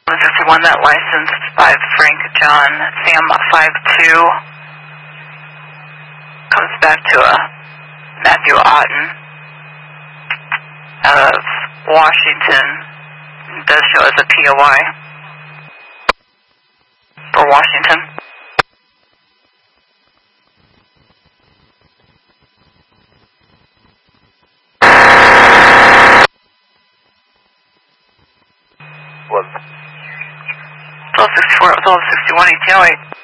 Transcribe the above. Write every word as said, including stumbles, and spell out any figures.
one sixty-one, that license five Frank John Sam five two comes back to a Matthew Otten out of Washington. It does show as a P O I for Washington. What? twelve sixty-four, twelve sixty-one, eighteen oh eight.